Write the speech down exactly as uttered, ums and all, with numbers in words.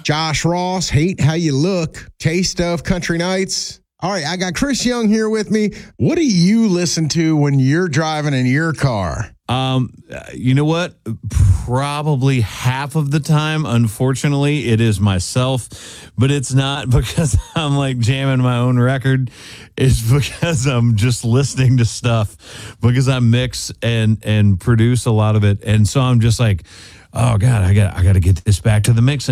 Josh Ross, Hate How You Look, Taste of Country Nights. All right, I got Chris Young here with me. What do you listen to when you're driving in your car? Um, you know what? Probably half of the time, unfortunately, it is myself, but it's not because I'm like jamming my own record. It's because I'm just listening to stuff because I mix and and produce a lot of it, and so I'm just like, oh God, I got I got to get this back to the mix.